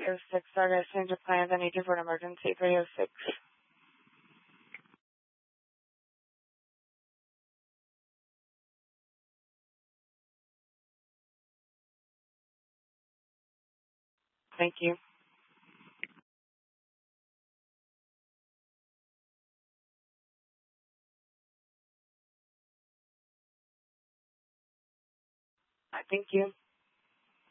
306. Sorry, guys, change of plans. I need you for an emergency. 306. Thank you. Thank you.